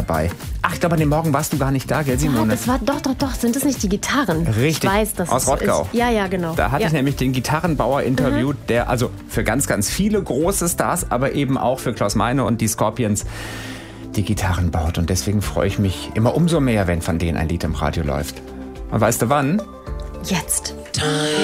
dabei. Ach, ich glaube, an dem Morgen warst du gar nicht da, gell, Simone? Ja, das war doch. Sind das nicht die Gitarren? Richtig, Ich weiß, das aus Rottgau. Ja, genau. Da hatte ich nämlich den Gitarrenbauer interviewt, der also für ganz, ganz viele große Stars, aber eben auch für Klaus Meine und die Scorpions die Gitarren baut. Und deswegen freue ich mich immer umso mehr, wenn von denen ein Lied im Radio läuft. Und weißt du wann? Jetzt.